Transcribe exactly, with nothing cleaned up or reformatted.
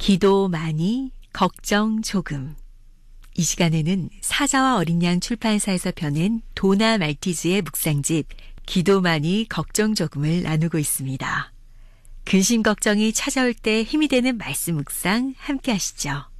기도 많이, 걱정 조금. 이 시간에는 사자와 어린 양 출판사에서 펴낸 도나 말티즈의 묵상집 기도 많이, 걱정 조금을 나누고 있습니다. 근심 걱정이 찾아올 때 힘이 되는 말씀 묵상 함께 하시죠.